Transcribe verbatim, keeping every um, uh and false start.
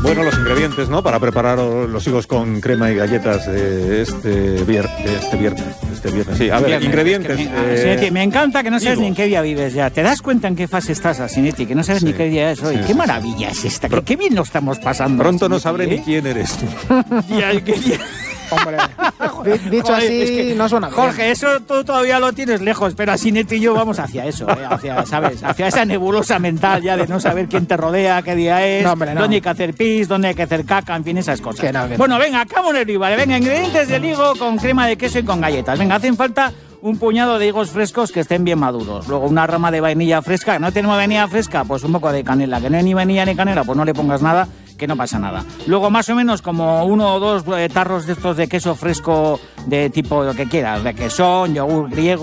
Bueno, los ingredientes, ¿no? Para preparar los higos con crema y galletas de este viernes. Este viernes. Este viernes. Sí, a ver, viernes, ingredientes. Me, eh, Asinetti, me encanta que no sabes higos. ni en qué día vives ya. ¿Te das cuenta en qué fase estás, Asinetti? Que no sabes Sí, ni qué día es hoy. sí, qué sí, maravilla es esta. Qué, qué bien lo estamos pasando. Pronto no Asinetti, sabré ¿eh? ni quién eres tú. Ya, qué día. Hombre, di- dicho Joder, así es que, no suena bien. Jorge, eso tú todavía lo tienes lejos, pero Asinetti y yo vamos hacia eso, ¿eh? hacia, ¿sabes? Hacia esa nebulosa mental ya de no saber quién te rodea, qué día es, No, hombre, no. dónde hay que hacer pis, dónde hay que hacer caca, en fin, esas cosas. Que no, que no. Bueno, venga, acabo en el vale. Venga, ingredientes del higo con crema de queso y con galletas. Venga, hacen falta un puñado de higos frescos que estén bien maduros. Luego una rama de vainilla fresca. ¿No tenemos vainilla fresca? Pues un poco de canela. ¿Que no hay ni vainilla ni canela? Pues no le pongas nada, que no pasa nada. Luego más o menos como uno o dos eh, tarros de estos de queso fresco de tipo lo que quieras, de quesón, yogur griego.